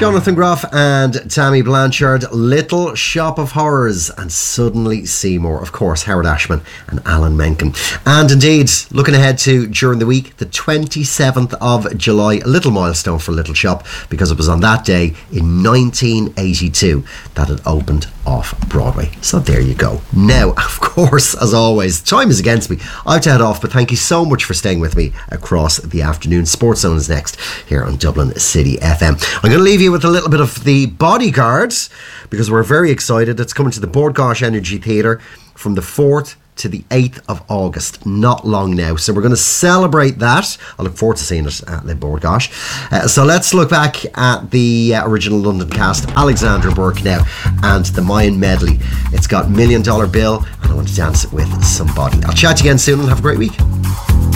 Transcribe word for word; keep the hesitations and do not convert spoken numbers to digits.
Jonathan Groff and Tammy Blanchard, Little Shop of Horrors, and Suddenly Seymour, of course, Howard Ashman and Alan Menken. And indeed, looking ahead to during the week, the twenty-seventh of July, a little milestone for Little Shop, because it was on that day in nineteen eighty-two that it opened off Broadway. So there you go. Now, of course, as always, time is against me. I have to head off, but thank you so much for staying with me across the afternoon. Sports Zone is next here on Dublin City F M. I'm going to leave you with a little bit of The Bodyguards, because we're very excited. It's coming to the Bord Gáis Energy Theatre from the fourth to the eighth of August, not long now. So we're going to celebrate that. I look forward to seeing it at the Bord Gáis. Uh, so let's look back at the uh, original London cast, Alexandra Burke now, and the Mayan medley. It's got Million Dollar Bill, and I want to dance it with somebody. I'll chat to you again soon and have a great week.